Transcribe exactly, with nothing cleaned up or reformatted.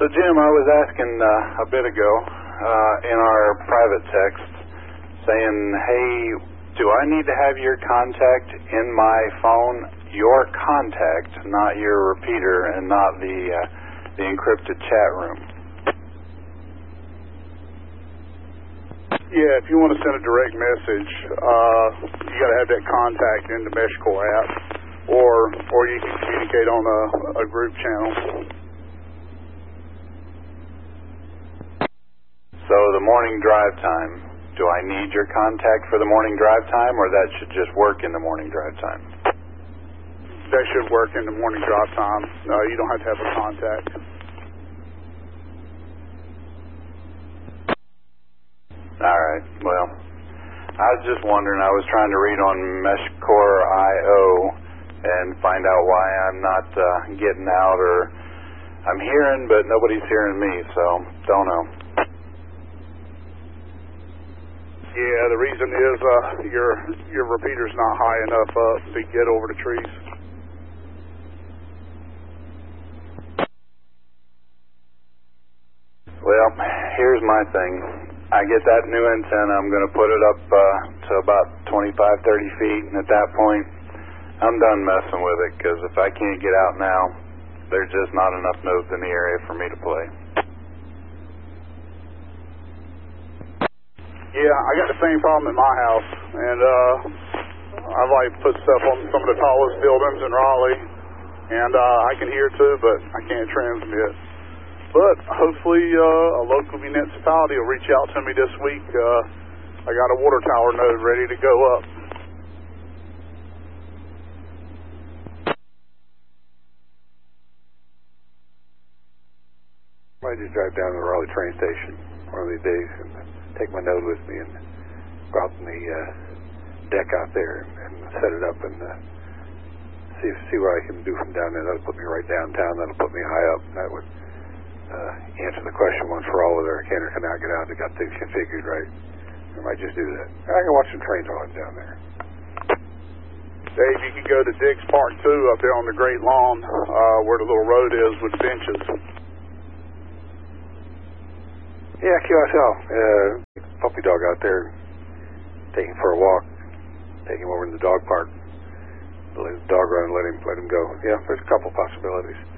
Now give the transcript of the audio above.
So, Jim, I was asking uh, a bit ago uh, in our private text saying, hey, do I need to have your contact in my phone? Your contact, not your repeater and not the, uh, the encrypted chat room. Yeah, if you want to send a direct message, uh, you got to have that contact in the MeshCore app, or or you can communicate on a, a group channel. So the morning drive time, do I need your contact for the morning drive time, or that should just work in the morning drive time? That should work in the morning drive time. No, you don't have to have a contact. All right. Well, I was just wondering. I was trying to read on MeshCore dot I O and find out why I'm not uh, getting out, or I'm hearing, but nobody's hearing me, so don't know. Yeah, the reason is uh, your your repeater's not high enough up to get over the trees. Well, here's my thing. I get that new antenna, I'm going to put it up uh, to about twenty-five, thirty feet, and at that point, I'm done messing with it, because if I can't get out now, there's just not enough nodes in the area for me to play. Yeah, I got the same problem at my house, and uh, I like to put stuff on some of the tallest buildings in Raleigh, and uh, I can hear too, but I can't transmit. But hopefully uh, a local municipality will reach out to me this week. Uh, I got a water tower node ready to go up. I might just drive down to the Raleigh train station one of these days and take my node with me and go out on the uh, deck out there and set it up and uh, see see what I can do from down there. That'll put me right downtown. That'll put me high up. That would uh, answer the question once for all, whether I can or cannot get out. I got things configured right. I might just do that. I can watch some trains while I'm down there. Dave, you can go to Diggs Park too, up there on the Great Lawn, uh, where the little road is with benches. Yeah, Q S L. Uh, puppy dog out there, take him for a walk, take him over to the dog park, let the dog run, let him let him go. Yeah, there's a couple possibilities.